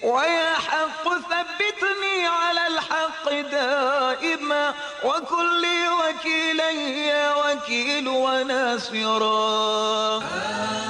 ويا حق ثبتني على الحق دائما وكن لي وكيلا يا وكيل وناصرا.